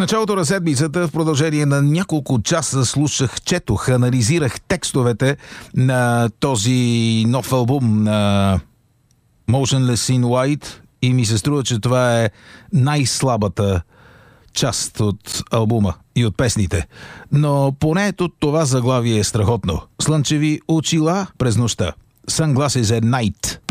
началото на седмицата в продължение на няколко часа четох, анализирах текстовете на този нов албум на Motionless in White и ми се струва, че това е най-слабата част от албума и от песните. Но поне това заглавие е страхотно. Слънчеви очила през нощта. Sunglasses at Night.